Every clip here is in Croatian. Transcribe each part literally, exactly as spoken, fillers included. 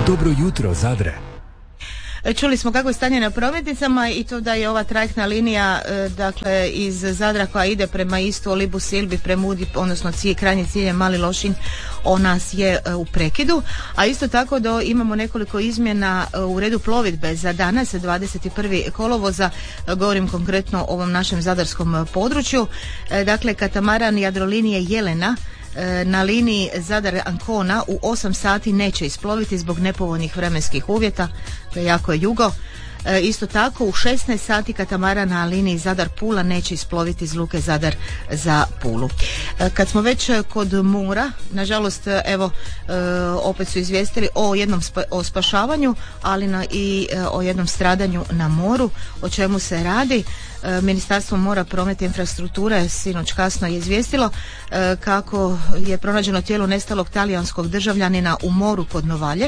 Dobro jutro, Zadre. Čuli smo kako je stanje na prometnicama i to da je ova trajektna linija dakle iz Zadra koja ide prema istu Olibu Silbi prema Udip, odnosno cilj, krajnji cilj je Mali Lošinj, ona je u prekidu, a isto tako da imamo nekoliko izmjena u redu plovidbe za danas dvadeset prvi kolovoza, govorim konkretno o ovom našem zadarskom području. Dakle, katamaran Jadrolinije Jelena na liniji Zadar-Ancona u osam sati neće isploviti zbog nepovoljnih vremenskih uvjeta, to je jako je jugo. E, isto tako u šesnaest sati katamaran na liniji Zadar-Pula neće isploviti iz luke Zadar za Pulu. E, kad smo već kod mora, nažalost evo e, opet su izvijestili o jednom spa, o spašavanju, ali na, i e, o jednom stradanju na moru. O čemu se radi? E, Ministarstvo mora, prometa i infrastrukture sinoć kasno je izvijestilo e, kako je pronađeno tijelo nestalog talijanskog državljanina u moru kod Novalje,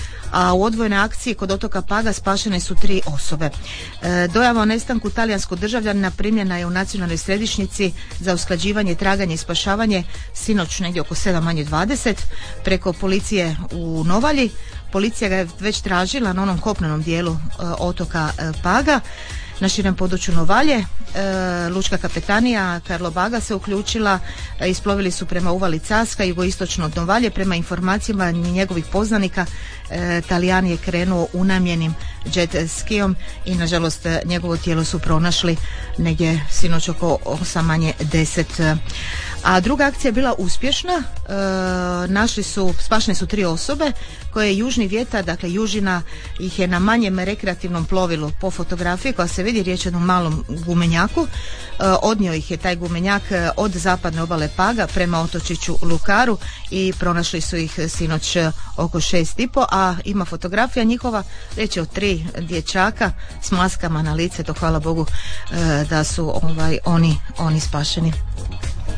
a u odvojenoj akciji kod otoka Paga spašene su tri osobe. E, dojava o nestanku talijanskog državljanina primljena je u nacionalnoj središnjici za usklađivanje, traganje i spašavanje sinoć negdje oko sedam manje dvadeset preko policije u Novalji. Policija ga je već tražila na onom kopnenom dijelu e, otoka e, Paga. Na širem području Novalje, e, lučka kapetanija Karlobaga se uključila, e, isplovili su prema uvali Caska, jugoistočno od Novalje. Prema informacijama njegovih poznanika, e, Talijan je krenuo unamljenim jet skijom i nažalost njegovo tijelo su pronašli negdje sinoć oko osam manje deset. A druga akcija je bila uspješna, e, našli su, spašene su tri osobe koje je južni vjetar, dakle južina ih je na manjem rekreativnom plovilu po fotografiji koja se vidi, riječ je o jednom malom gumenjaku, e, odnio ih je taj gumenjak od zapadne obale Paga prema otočiću Lukaru i pronašli su ih sinoć oko šest i po, a ima fotografija njihova, riječ je o tri dječaka s maskama na lice, to hvala Bogu e, da su ovaj, oni, oni spašeni.